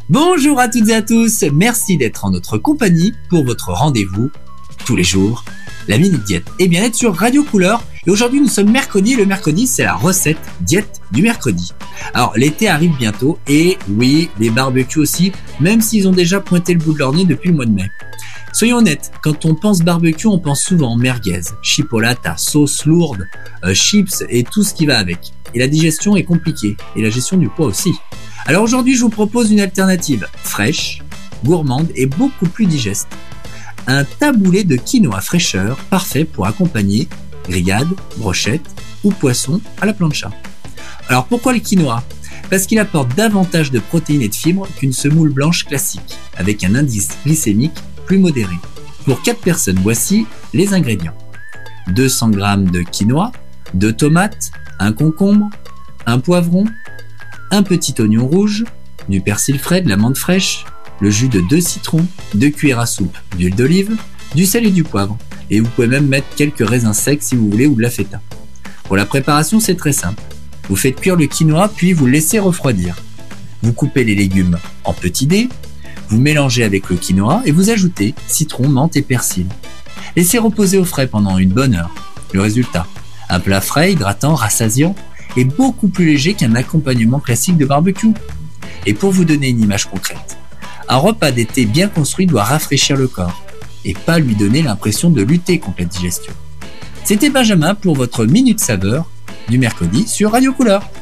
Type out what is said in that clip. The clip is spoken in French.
Bonjour à toutes et à tous, merci d'être en notre compagnie pour votre rendez-vous tous les jours, la Minute Diète et bien-être sur Radio Couleur. Et aujourd'hui nous sommes mercredi, et le mercredi c'est la recette diète du mercredi. Alors l'été arrive bientôt et oui, les barbecues aussi, même s'ils ont déjà pointé le bout de leur nez depuis le mois de mai. Soyons honnêtes, quand on pense barbecue, on pense souvent merguez, chipolata, sauce lourde, chips et tout ce qui va avec. Et la digestion est compliquée, et la gestion du poids aussi. Alors aujourd'hui, je vous propose une alternative fraîche, gourmande et beaucoup plus digeste. Un taboulé de quinoa fraîcheur, parfait pour accompagner grillade, brochette ou poisson à la plancha. Alors pourquoi le quinoa ? Parce qu'il apporte davantage de protéines et de fibres qu'une semoule blanche classique, avec un indice glycémique plus modéré. Pour 4 personnes, voici les ingrédients. 200 g de quinoa, 2 tomates, un concombre, un poivron, un petit oignon rouge, du persil frais, de la menthe fraîche, le jus de 2 citrons, 2 cuillères à soupe d'huile d'olive, du sel et du poivre. Et vous pouvez même mettre quelques raisins secs si vous voulez ou de la feta. Pour la préparation, c'est très simple. Vous faites cuire le quinoa puis vous laissez refroidir. Vous coupez les légumes en petits dés, vous mélangez avec le quinoa et vous ajoutez citron, menthe et persil. Laissez reposer au frais pendant une bonne heure. Le résultat, un plat frais, hydratant, rassasiant et beaucoup plus léger qu'un accompagnement classique de barbecue. Et pour vous donner une image concrète, un repas d'été bien construit doit rafraîchir le corps et pas lui donner l'impression de lutter contre la digestion. C'était Benjamin pour votre Minute Saveur du mercredi sur Radio Couleur.